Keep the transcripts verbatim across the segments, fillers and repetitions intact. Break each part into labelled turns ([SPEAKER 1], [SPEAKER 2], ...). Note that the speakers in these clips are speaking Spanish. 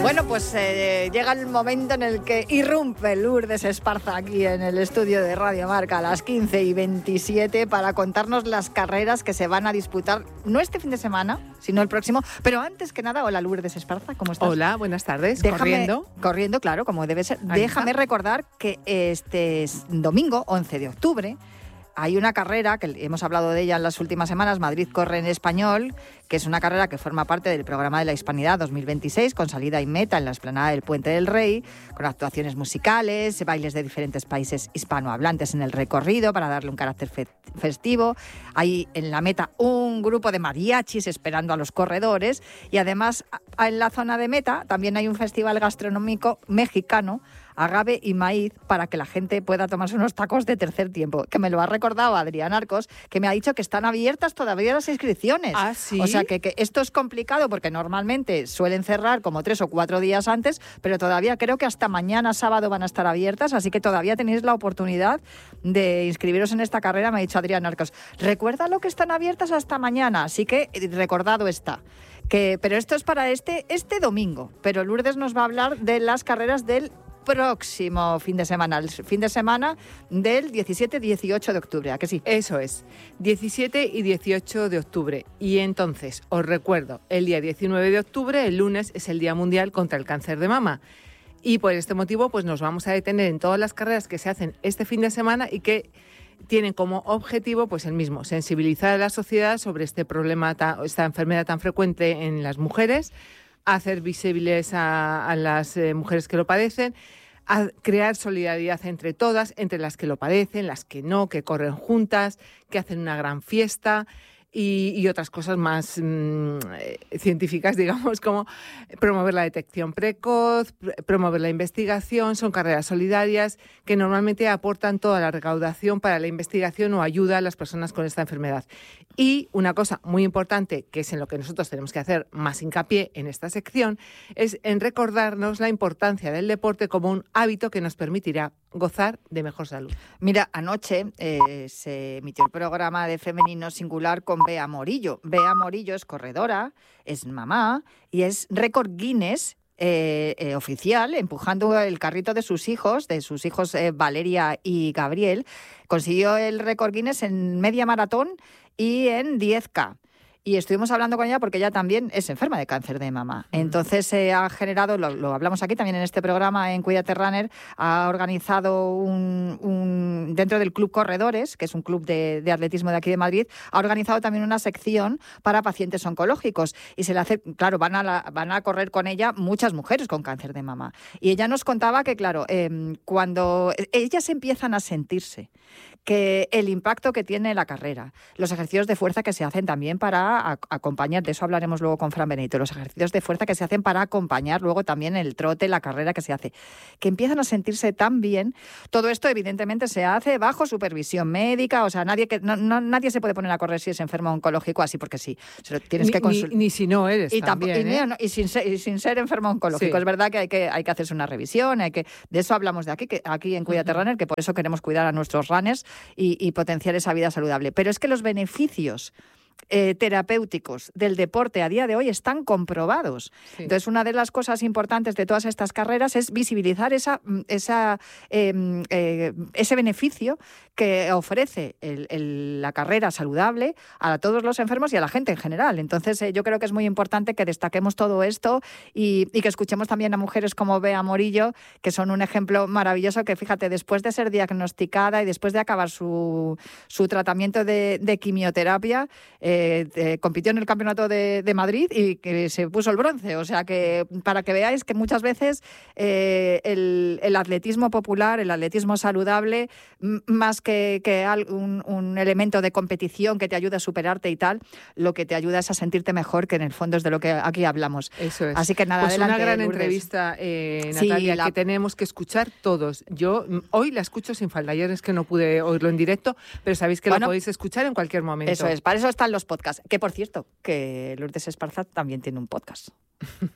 [SPEAKER 1] Bueno, pues eh, llega el momento en el que irrumpe Lourdes Esparza aquí en el estudio de Radio Marca a las quince y veintisiete para contarnos las carreras que se van a disputar, no este fin de semana, sino el próximo. Pero antes que nada, hola Lourdes Esparza, ¿cómo estás?
[SPEAKER 2] Hola, buenas tardes.
[SPEAKER 1] Déjame,
[SPEAKER 2] corriendo.
[SPEAKER 1] Corriendo, claro, como debe ser.
[SPEAKER 2] Ahí
[SPEAKER 1] Déjame
[SPEAKER 2] está.
[SPEAKER 1] recordar que este domingo, once de octubre, hay una carrera, que hemos hablado de ella en las últimas semanas, Madrid corre en español, que es una carrera que forma parte del programa de la Hispanidad dos mil veintiséis, con salida y meta en la explanada del Puente del Rey, con actuaciones musicales, bailes de diferentes países hispanohablantes en el recorrido para darle un carácter fe- festivo. Hay en la meta un grupo de mariachis esperando a los corredores y además en la zona de meta también hay un festival gastronómico mexicano, agave y maíz, para que la gente pueda tomarse unos tacos de tercer tiempo, que me lo ha recordado Adrián Arcos, que me ha dicho que están abiertas todavía las inscripciones.
[SPEAKER 2] ¿Ah, sí?
[SPEAKER 1] O sea, que, que esto es complicado porque normalmente suelen cerrar como tres o cuatro días antes, pero todavía creo que hasta mañana sábado van a estar abiertas, así que todavía tenéis la oportunidad de inscribiros en esta carrera, me ha dicho Adrián Arcos. Recuerda lo que están abiertas hasta mañana, así que recordado está. Que, pero esto es para este, este domingo, pero Lourdes nos va a hablar de las carreras del próximo fin de semana, el fin de semana del diecisiete dieciocho de octubre, ¿a que sí?
[SPEAKER 2] Eso es, diecisiete y dieciocho de octubre. Y entonces, os recuerdo, el día diecinueve de octubre, el lunes, es el Día Mundial contra el Cáncer de Mama. Y por este motivo, pues nos vamos a detener en todas las carreras que se hacen este fin de semana y que tienen como objetivo pues el mismo, sensibilizar a la sociedad sobre este problema, esta enfermedad tan frecuente en las mujeres, hacer visibles a, a las eh, mujeres que lo padecen, a crear solidaridad entre todas, entre las que lo padecen, las que no, que corren juntas, que hacen una gran fiesta y, y otras cosas más mmm, eh, científicas, digamos, como promover la detección precoz, pr- promover la investigación. Son carreras solidarias que normalmente aportan toda la recaudación para la investigación o ayuda a las personas con esta enfermedad. Y una cosa muy importante, que es en lo que nosotros tenemos que hacer más hincapié en esta sección, es en recordarnos la importancia del deporte como un hábito que nos permitirá gozar de mejor salud.
[SPEAKER 1] Mira, anoche eh, se emitió el programa de Femenino Singular con Bea Morillo. Bea Morillo es corredora, es mamá y es récord Guinness eh, eh, oficial, empujando el carrito de sus hijos, de sus hijos eh, Valeria y Gabriel. Consiguió el récord Guinness en media maratón y en diez K. Y estuvimos hablando con ella porque ella también es enferma de cáncer de mama. Entonces se eh, ha generado, lo, lo hablamos aquí también en este programa en Cuídate Runner, ha organizado un, un dentro del Club Corredores, que es un club de, de atletismo de aquí de Madrid, ha organizado también una sección para pacientes oncológicos. Y se le hace, claro, van a, la, van a correr con ella muchas mujeres con cáncer de mama. Y ella nos contaba que, claro, eh, cuando ellas empiezan a sentirse que el impacto que tiene la carrera, los ejercicios de fuerza que se hacen también para a, acompañar, de eso hablaremos luego con Fran Benito, los ejercicios de fuerza que se hacen para acompañar luego también el trote, la carrera que se hace, que empiezan a sentirse tan bien. Todo esto evidentemente se hace bajo supervisión médica, o sea, nadie que no, no, nadie se puede poner a correr si es enfermo oncológico así porque sí, se lo tienes
[SPEAKER 2] ni,
[SPEAKER 1] que consultar.
[SPEAKER 2] Ni, ni si no eres
[SPEAKER 1] y,
[SPEAKER 2] también,
[SPEAKER 1] tampo- y,
[SPEAKER 2] ¿eh?
[SPEAKER 1] no, y, sin ser, y sin ser enfermo oncológico,
[SPEAKER 2] Sí.
[SPEAKER 1] Es verdad que hay que hay que hacerse una revisión, hay que de eso hablamos de aquí, que aquí en Cuídate uh-huh. Runner, que por eso queremos cuidar a nuestros runners y, y potenciar esa vida saludable. Pero es que los beneficios Eh, terapéuticos del deporte a día de hoy están comprobados. Sí. Entonces, una de las cosas importantes de todas estas carreras es visibilizar esa, esa, eh, eh, ese beneficio que ofrece el, el, la carrera saludable a todos los enfermos y a la gente en general. Entonces, eh, yo creo que es muy importante que destaquemos todo esto y, y que escuchemos también a mujeres como Bea Morillo, que son un ejemplo maravilloso, que fíjate, después de ser diagnosticada y después de acabar su, su tratamiento de, de quimioterapia, Eh, eh, compitió en el Campeonato de, de Madrid y que se puso el bronce. O sea que para que veáis que muchas veces eh, el, el atletismo popular, el atletismo saludable, m- más que, que un, un elemento de competición que te ayuda a superarte y tal, lo que te ayuda es a sentirte mejor, que en el fondo es de lo que aquí hablamos.
[SPEAKER 2] Eso es.
[SPEAKER 1] Así que nada,
[SPEAKER 2] pues
[SPEAKER 1] adelante,
[SPEAKER 2] una gran
[SPEAKER 1] Lourdes.
[SPEAKER 2] entrevista, eh, Natalia, sí, la... que tenemos que escuchar todos. Yo hoy la escucho sin falta. Ayer es que no pude oírlo en directo, pero sabéis que bueno, la podéis escuchar en cualquier momento.
[SPEAKER 1] Eso es, para eso están los podcasts. Que, por cierto, que Lourdes Esparza también tiene un podcast.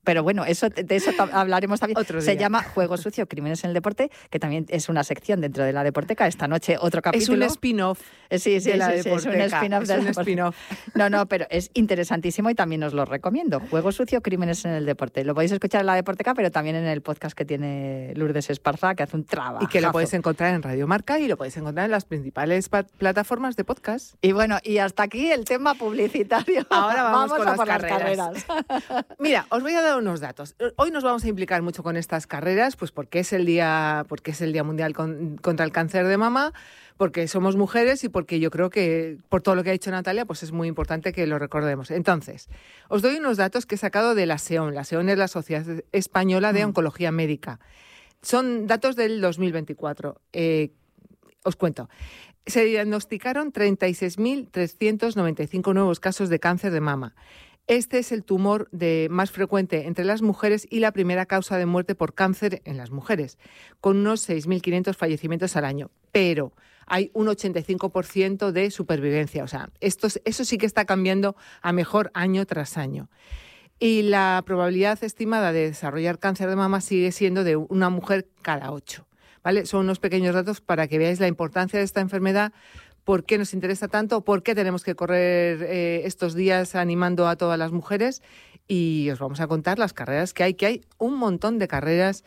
[SPEAKER 1] Pero bueno, eso de eso hablaremos también.
[SPEAKER 2] Otro día.
[SPEAKER 1] Se llama Juego Sucio, Crímenes en el Deporte, que también es una sección dentro de la Deporteca. Esta noche otro capítulo.
[SPEAKER 2] Es un spin-off.
[SPEAKER 1] Sí, sí,
[SPEAKER 2] de la
[SPEAKER 1] sí, sí, es un spin-off.
[SPEAKER 2] Es
[SPEAKER 1] de
[SPEAKER 2] un
[SPEAKER 1] la
[SPEAKER 2] spin-off.
[SPEAKER 1] No, no, pero es interesantísimo y también os lo recomiendo. Juego Sucio, Crímenes en el Deporte. Lo podéis escuchar en la Deporteca, pero también en el podcast que tiene Lourdes Esparza, que hace un trabajo.
[SPEAKER 2] Y que lo podéis encontrar en Radio Marca y lo podéis encontrar en las principales pa- plataformas de podcast.
[SPEAKER 1] Y bueno, y hasta aquí el tema publicitario.
[SPEAKER 2] Ahora vamos,
[SPEAKER 1] vamos
[SPEAKER 2] con
[SPEAKER 1] a
[SPEAKER 2] las
[SPEAKER 1] por
[SPEAKER 2] carreras.
[SPEAKER 1] las carreras.
[SPEAKER 2] Mira, os voy a dar unos datos. Hoy nos vamos a implicar mucho con estas carreras, pues porque es el día, porque es el Día Mundial con, contra el Cáncer de Mama, porque somos mujeres y porque yo creo que, por todo lo que ha dicho Natalia, pues es muy importante que lo recordemos. Entonces, os doy unos datos que he sacado de la SEON. La SEON es la Sociedad Española de Oncología Médica. Son datos del dos mil veinticuatro. Eh, os cuento. Se diagnosticaron treinta y seis mil trescientos noventa y cinco nuevos casos de cáncer de mama. Este es el tumor de, más frecuente entre las mujeres y la primera causa de muerte por cáncer en las mujeres, con unos seis mil quinientos fallecimientos al año. Pero hay un ochenta y cinco por ciento de supervivencia. O sea, esto, eso sí que está cambiando a mejor año tras año. Y la probabilidad estimada de desarrollar cáncer de mama sigue siendo de una mujer cada ocho. ¿Vale? Son unos pequeños datos para que veáis la importancia de esta enfermedad, por qué nos interesa tanto, por qué tenemos que correr eh, estos días animando a todas las mujeres, y os vamos a contar las carreras que hay, que hay un montón de carreras.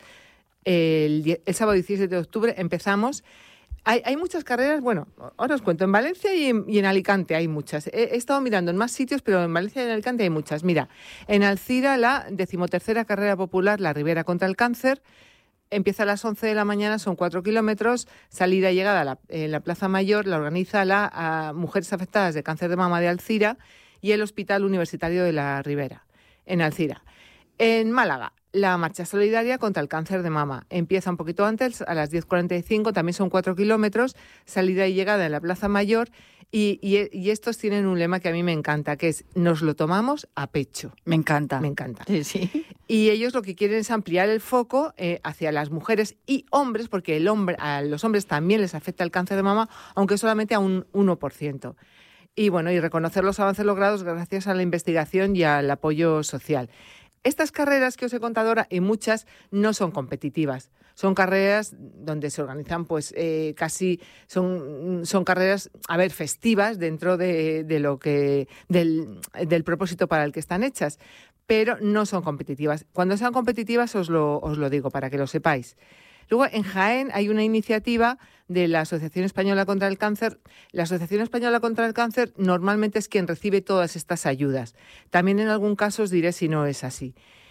[SPEAKER 2] El, el sábado diecisiete de octubre empezamos. Hay, hay muchas carreras, bueno, ahora os cuento, en Valencia y en, y en Alicante hay muchas. He, he estado mirando en más sitios, pero en Valencia y en Alicante hay muchas. Mira, en Alcira la decimotercera carrera popular, la Ribera contra el Cáncer, empieza a las once de la mañana, son cuatro kilómetros, salida y llegada a la, en la Plaza Mayor, la organiza la a Mujeres Afectadas de Cáncer de Mama de Alcira y el Hospital Universitario de la Ribera, en Alcira. En Málaga, la marcha solidaria contra el cáncer de mama. Empieza un poquito antes, a las diez cuarenta y cinco, también son cuatro kilómetros, salida y llegada en la Plaza Mayor. Y, y, y estos tienen un lema que a mí me encanta, que es nos lo tomamos a pecho.
[SPEAKER 1] Me encanta.
[SPEAKER 2] Me encanta.
[SPEAKER 1] Sí, sí.
[SPEAKER 2] Y ellos lo que quieren es ampliar el foco eh, hacia las mujeres y hombres, porque el hombre, a los hombres también les afecta el cáncer de mama, aunque solamente a un uno por ciento. Y bueno, y reconocer los avances logrados gracias a la investigación y al apoyo social. Estas carreras que os he contado ahora, y muchas, no son competitivas. Son carreras donde se organizan, pues, eh, casi, son, son carreras, a ver, festivas dentro de, de lo que, del, del propósito para el que están hechas, pero no son competitivas. Cuando sean competitivas os lo, os lo digo, para que lo sepáis. Luego, en Jaén hay una iniciativa de la Asociación Española contra el Cáncer. La Asociación Española contra el Cáncer normalmente es quien recibe todas estas ayudas. También en algún caso os diré si no es así.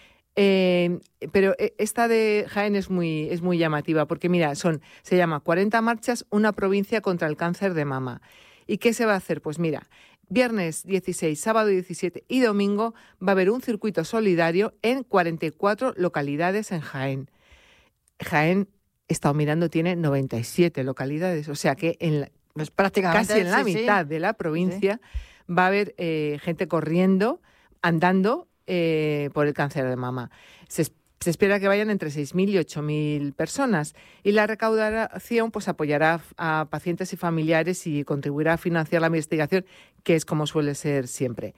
[SPEAKER 2] Eh, pero esta de Jaén es muy, es muy llamativa porque, mira, son, se llama cuarenta marchas, una provincia contra el cáncer de mama. ¿Y qué se va a hacer? Pues mira, viernes dieciséis, sábado diecisiete y domingo va a haber un circuito solidario en cuarenta y cuatro localidades en Jaén. Jaén, he estado mirando, tiene noventa y siete localidades, o sea que en la,
[SPEAKER 1] pues prácticamente,
[SPEAKER 2] casi en la
[SPEAKER 1] sí,
[SPEAKER 2] mitad
[SPEAKER 1] sí.
[SPEAKER 2] de la provincia sí. va a haber eh, gente corriendo, andando eh, por el cáncer de mama. Se, se espera que vayan entre seis mil y ocho mil personas y la recaudación pues apoyará a pacientes y familiares y contribuirá a financiar la investigación, que es como suele ser siempre.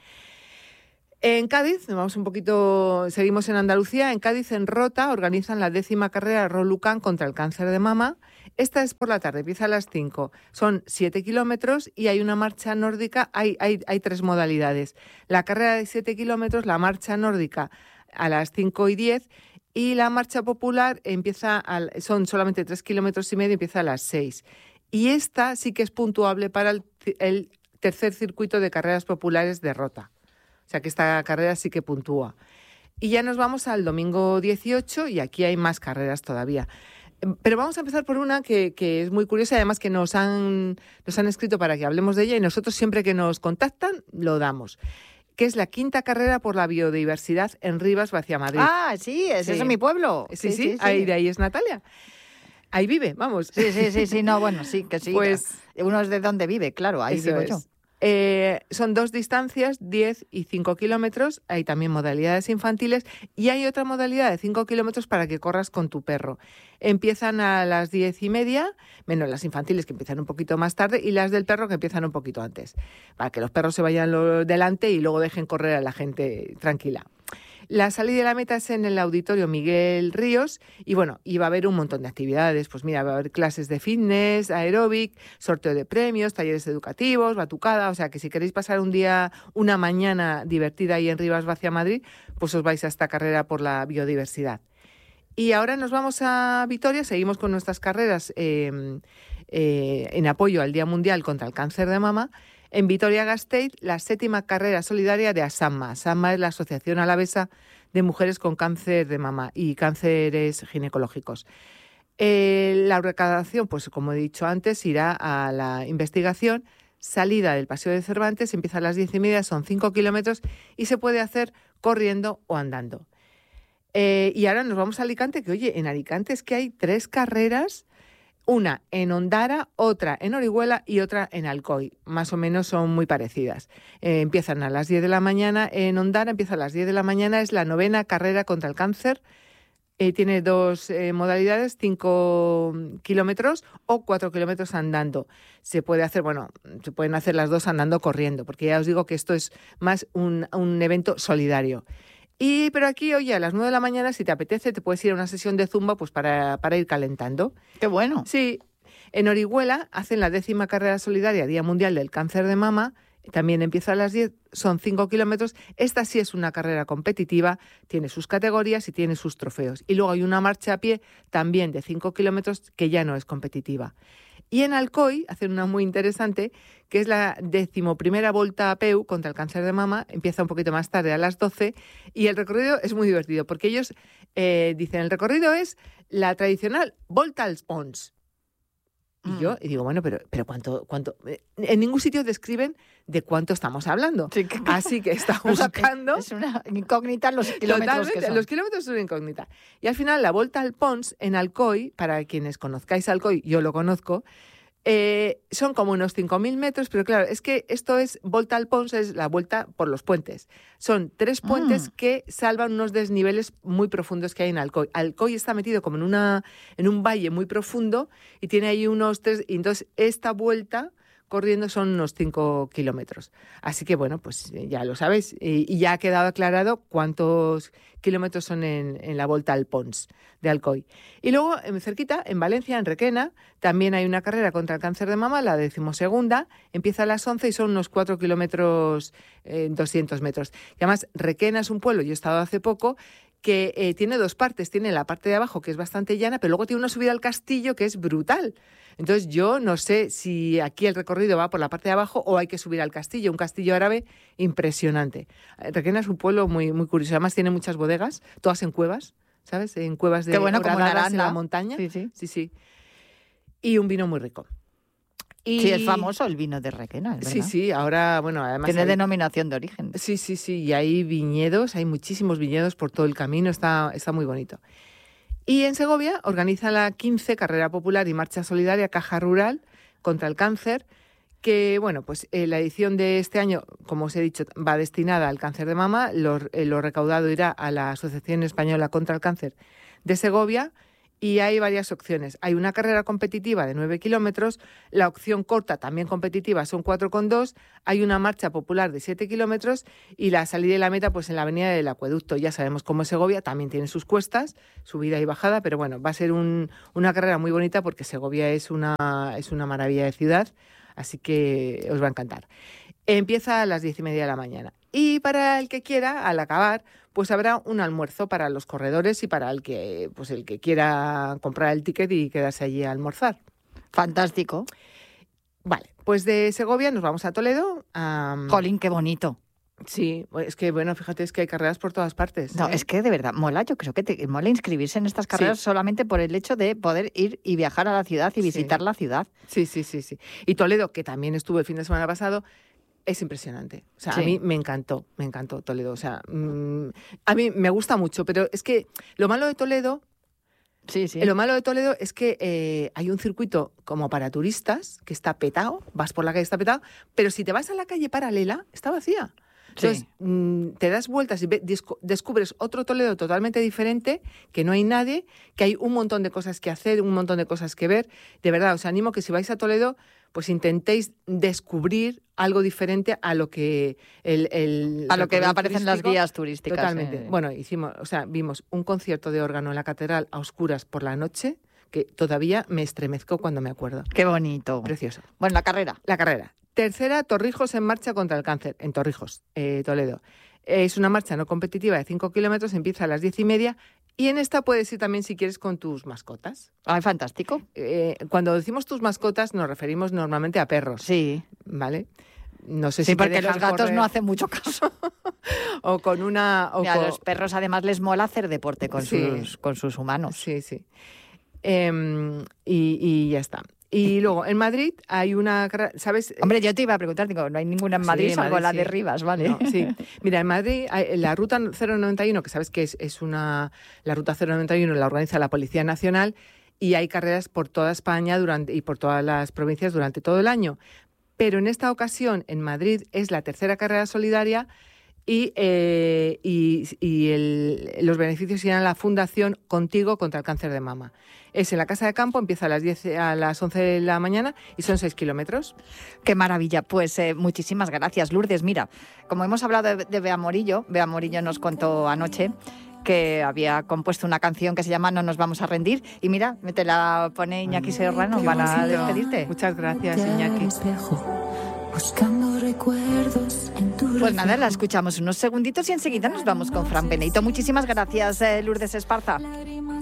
[SPEAKER 2] En Cádiz, vamos un poquito, seguimos en Andalucía, en Cádiz, en Rota, organizan la décima carrera Rolucan contra el cáncer de mama. Esta es por la tarde, empieza a las cinco. Son siete kilómetros y hay una marcha nórdica, hay, hay, hay tres modalidades. La carrera de siete kilómetros, la marcha nórdica a las cinco y diez y la marcha popular empieza, al, son solamente tres kilómetros y medio, empieza a las seis. Y esta sí que es puntuable para el, el tercer circuito de carreras populares de Rota. O sea que esta carrera sí que puntúa. Y ya nos vamos al domingo dieciocho y aquí hay más carreras todavía. Pero vamos a empezar por una que, que es muy curiosa y además que nos han, nos han escrito para que hablemos de ella y nosotros siempre que nos contactan lo damos, que es la quinta carrera por la biodiversidad en Rivas, Vacia Madrid.
[SPEAKER 1] Ah, sí, ese sí. es mi pueblo.
[SPEAKER 2] Sí, sí, sí, sí, ahí, de ahí es Natalia. Ahí vive, vamos.
[SPEAKER 1] Sí, sí, sí, sí, no, bueno, sí, que sí. Pues uno es de donde vive, claro, ahí vivo es. yo.
[SPEAKER 2] Eh, son dos distancias, diez y cinco kilómetros, hay también modalidades infantiles y hay otra modalidad de cinco kilómetros para que corras con tu perro. Empiezan a las diez y media, menos las infantiles que empiezan un poquito más tarde y las del perro que empiezan un poquito antes, para que los perros se vayan lo delante y luego dejen correr a la gente tranquila. La salida de la meta es en el Auditorio Miguel Ríos y bueno, y va a haber un montón de actividades. Pues mira, va a haber clases de fitness, aeróbic, sorteo de premios, talleres educativos, batucada. O sea que si queréis pasar un día, una mañana divertida ahí en Rivas Vacia, Madrid, pues os vais a esta carrera por la biodiversidad. Y ahora nos vamos a Vitoria, seguimos con nuestras carreras eh, eh, en apoyo al Día Mundial contra el Cáncer de Mama. En Vitoria-Gasteiz, la séptima carrera solidaria de ASAMMA. ASAMMA es la Asociación Alavesa de Mujeres con Cáncer de Mama y cánceres ginecológicos. Eh, la recaudación, pues como he dicho antes, irá a la investigación. Salida del Paseo de Cervantes, empieza a las diez y media, son cinco kilómetros y se puede hacer corriendo o andando. Eh, y ahora nos vamos a Alicante, que oye, en Alicante es que hay tres carreras. Una en Ondara, otra en Orihuela y otra en Alcoy. Más o menos son muy parecidas. Eh, empiezan a las diez de la mañana. En Ondara empieza a las diez de la mañana. Es la novena carrera contra el cáncer. Eh, tiene dos eh, modalidades, cinco kilómetros o cuatro kilómetros andando. Se puede hacer, bueno, se pueden hacer las dos andando o corriendo, porque ya os digo que esto es más un, un evento solidario. Y, pero aquí, oye, a las nueve de la mañana, si te apetece, te puedes ir a una sesión de zumba pues para, para ir calentando.
[SPEAKER 1] ¡Qué bueno!
[SPEAKER 2] Sí. En Orihuela hacen la décima carrera solidaria, Día Mundial del Cáncer de Mama. También empieza a las diez, son cinco kilómetros. Esta sí es una carrera competitiva, tiene sus categorías y tiene sus trofeos. Y luego hay una marcha a pie también de cinco kilómetros que ya no es competitiva. Y en Alcoy hacen una muy interesante, que es la decimoprimera Volta a Peu contra el cáncer de mama. Empieza un poquito más tarde, a las doce, y el recorrido es muy divertido, porque ellos eh, dicen, el recorrido es la tradicional Volta als Pons. Y mm. yo y digo, bueno, pero, pero ¿cuánto, cuánto? En ningún sitio describen de cuánto estamos hablando. Sí, que, Así que está buscando...
[SPEAKER 1] Es una incógnita los kilómetros que son.
[SPEAKER 2] Los kilómetros son una incógnita. Y al final, la Volta al Pons en Alcoy, para quienes conozcáis Alcoy, yo lo conozco, eh, son como unos cinco mil metros, pero claro, es que esto es, Volta al Pons es la vuelta por los puentes. Son tres puentes mm. que salvan unos desniveles muy profundos que hay en Alcoy. Alcoy está metido como en, una, en un valle muy profundo y tiene ahí unos tres... Y entonces, esta vuelta... corriendo son unos cinco kilómetros. Así que, bueno, pues ya lo sabéis. Y, y ya ha quedado aclarado cuántos kilómetros son en, en la Volta al Pons de Alcoy. Y luego, en cerquita, en Valencia, en Requena, también hay una carrera contra el cáncer de mama, la decimosegunda. Empieza a las once y son unos cuatro kilómetros, eh, doscientos metros. Y además, Requena es un pueblo, yo he estado hace poco, que eh, tiene dos partes. Tiene la parte de abajo, que es bastante llana, pero luego tiene una subida al castillo que es brutal. Entonces yo no sé si aquí el recorrido va por la parte de abajo o hay que subir al castillo, un castillo árabe impresionante. Requena es un pueblo muy, muy curioso. Además tiene muchas bodegas, todas en cuevas, ¿sabes? En cuevas de
[SPEAKER 1] Qué bueno, como en
[SPEAKER 2] la montaña.
[SPEAKER 1] Sí, sí.
[SPEAKER 2] sí, sí. Y un vino muy rico.
[SPEAKER 1] Y... Sí, es famoso el vino de Requena, ¿verdad?
[SPEAKER 2] Sí, sí, ahora, bueno, además...
[SPEAKER 1] Tiene
[SPEAKER 2] hay...
[SPEAKER 1] denominación de origen.
[SPEAKER 2] Sí, sí, sí, y hay viñedos, hay muchísimos viñedos por todo el camino, está, está muy bonito. Y en Segovia organiza la quince Carrera Popular y Marcha Solidaria Caja Rural contra el Cáncer, que, bueno, pues eh, la edición de este año, como os he dicho, va destinada al cáncer de mama. Lo, eh, lo recaudado irá a la Asociación Española contra el Cáncer de Segovia. Y hay varias opciones. Hay una carrera competitiva de nueve kilómetros, la opción corta también competitiva son cuatro coma dos, hay una marcha popular de siete kilómetros y la salida y la meta pues en la avenida del Acueducto. Ya sabemos cómo es Segovia, también tiene sus cuestas, subida y bajada, pero bueno, va a ser un, una carrera muy bonita porque Segovia es una, es una maravilla de ciudad, así que os va a encantar. Empieza a las diez y media de la mañana. Y para el que quiera, al acabar, pues habrá un almuerzo para los corredores y para el que, pues el que quiera comprar el ticket y quedarse allí a almorzar.
[SPEAKER 1] Fantástico.
[SPEAKER 2] Vale, pues de Segovia nos vamos a Toledo. Um...
[SPEAKER 1] Jolín, qué bonito.
[SPEAKER 2] Sí, es que, bueno, fíjate, es que hay carreras por todas partes.
[SPEAKER 1] No,
[SPEAKER 2] ¿eh?
[SPEAKER 1] Es que de verdad, mola, yo creo que te mola inscribirse en estas carreras sí. solamente por el hecho de poder ir y viajar a la ciudad y visitar
[SPEAKER 2] sí.
[SPEAKER 1] la ciudad.
[SPEAKER 2] Sí, sí, sí, sí. Y Toledo, que también estuve el fin de semana pasado, es impresionante. O sea, sí. a mí me encantó, me encantó Toledo. O sea, mmm, a mí me gusta mucho, pero es que lo malo de Toledo...
[SPEAKER 1] Sí, sí.
[SPEAKER 2] Lo malo de Toledo es que eh, hay un circuito como para turistas que está petado, vas por la calle, está petado, pero si te vas a la calle paralela, está vacía. Entonces, sí. mmm, te das vueltas y ve, descubres otro Toledo totalmente diferente, que no hay nadie, que hay un montón de cosas que hacer, un montón de cosas que ver. De verdad, os animo que si vais a Toledo, pues intentéis descubrir algo diferente a lo que el, el
[SPEAKER 1] a lo que aparecen las
[SPEAKER 2] turístico.
[SPEAKER 1] guías turísticas.
[SPEAKER 2] Totalmente.
[SPEAKER 1] Eh.
[SPEAKER 2] Bueno, hicimos, o sea, vimos un concierto de órgano en la catedral a oscuras por la noche, que todavía me estremezco cuando me acuerdo.
[SPEAKER 1] Qué bonito.
[SPEAKER 2] Precioso.
[SPEAKER 1] Bueno, la carrera.
[SPEAKER 2] La carrera. Tercera, Torrijos en marcha contra el cáncer, en Torrijos, eh, Toledo. Es una marcha no competitiva de cinco kilómetros, empieza a las diez y media y en esta puedes ir también si quieres con tus mascotas.
[SPEAKER 1] Ay, fantástico.
[SPEAKER 2] Eh, cuando decimos tus mascotas nos referimos normalmente a perros.
[SPEAKER 1] Sí.
[SPEAKER 2] ¿Vale? No sé
[SPEAKER 1] sí,
[SPEAKER 2] si te
[SPEAKER 1] porque los
[SPEAKER 2] dejan
[SPEAKER 1] gatos
[SPEAKER 2] correr.
[SPEAKER 1] no hacen mucho caso.
[SPEAKER 2] O con una... O
[SPEAKER 1] Mira,
[SPEAKER 2] con...
[SPEAKER 1] a los perros además les mola hacer deporte con,
[SPEAKER 2] Sí.
[SPEAKER 1] sus, con sus humanos.
[SPEAKER 2] Sí, sí. Eh, y, y ya está. Y luego, en Madrid hay una... ¿Sabes?
[SPEAKER 1] Hombre, yo te iba a preguntar, digo, no hay ninguna en Madrid,
[SPEAKER 2] Sí,
[SPEAKER 1] salvo
[SPEAKER 2] Madrid,
[SPEAKER 1] la
[SPEAKER 2] sí.
[SPEAKER 1] de Rivas, ¿vale?
[SPEAKER 2] No, sí. Mira, en Madrid, hay- la ruta cero noventa y uno, que sabes que es, es una... La ruta cero noventa y uno la organiza la Policía Nacional y hay carreras por toda España durante y por todas las provincias durante todo el año. Pero en esta ocasión, en Madrid, es la tercera carrera solidaria y, eh, y, y el- los beneficios irán a la Fundación Contigo contra el Cáncer de Mama. Es en la Casa de Campo, empieza a las diez, a las once de la mañana y son seis kilómetros.
[SPEAKER 1] Qué maravilla. Pues eh, muchísimas gracias, Lourdes. Mira, como hemos hablado de, de Bea Morillo, Bea Morillo nos contó anoche que había compuesto una canción que se llama No nos vamos a rendir. Y mira, te la pone Iñaki Serrano para despedirte.
[SPEAKER 2] Muchas gracias, Iñaki.
[SPEAKER 3] Buscando recuerdos en tu
[SPEAKER 1] Pues nada, la escuchamos unos segunditos y enseguida nos vamos con Fran Benito. Muchísimas gracias, eh, Lourdes Esparza.